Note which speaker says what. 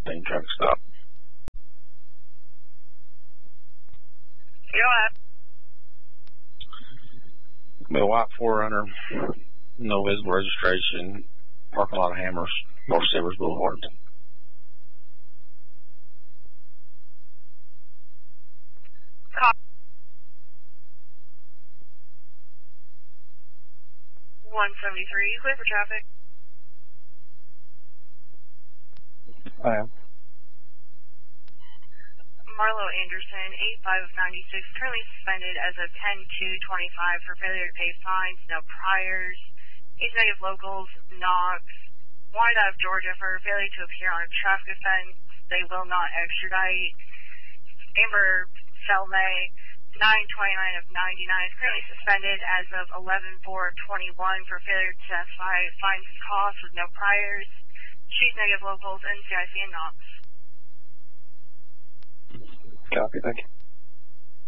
Speaker 1: 15 traffic stop.
Speaker 2: Go ahead.
Speaker 1: A white 4Runner, no visible registration, parking lot of Hammers, North Silvers Boulevard.
Speaker 2: Cop 173, clear for traffic.
Speaker 1: I am.
Speaker 2: Marlo Anderson, 85 of 96, currently suspended as of 10/2/25 for failure to pay fines, no priors. He's negative locals, Knox, wanted out of Georgia for failure to appear on a traffic offense. They will not extradite. Amber Selmay, 9/29 of 99, is currently suspended as of 11/4/21 for failure to satisfy fines and costs with no priors. She's negative locals, NCIC and Knox.
Speaker 1: Copy, thank you.